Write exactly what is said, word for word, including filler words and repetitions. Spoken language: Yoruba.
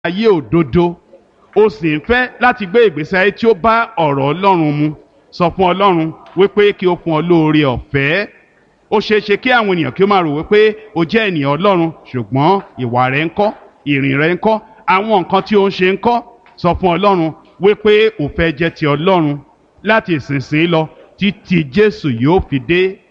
ayé òdodo o sì ń fẹ́ láti gbé ìgbésí ayé tí ó bá ọ̀rọ̀ Ọlọ́run mu, sọ fún Ọlọ́run wípé kí ó fún ọ lóore ọ̀fẹ́. Ó ṣeé ṣe kí àwọn ènìyàn kí ó máa rò wípé o jẹ́ ènìyàn Ọlọ́run, ṣùgbọ́n ìwà rẹ ńkọ́, ìrìn rẹ ńkọ́, àwọn nǹkan tí ó ń ṣe ńkọ́. Sọ fún Ọlọ́run wípé o fẹ́ jẹ́ ti Ọlọ́run láti ìsinsìnyí lọ títí Jésù yóò fi dé.